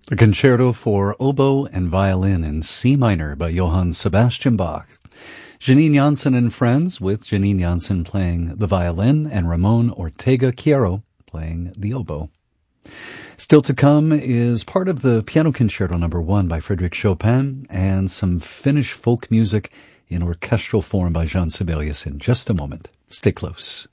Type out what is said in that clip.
A concerto for oboe and violin in C minor by Johann Sebastian Bach. Janine Janssen and Friends, with Janine Janssen playing the violin and Ramon Ortega Chiaro playing the oboe. Still to come is part of the Piano Concerto No. 1 by Frédéric Chopin and some Finnish folk music in orchestral form by Jean Sibelius in just a moment. Stay close.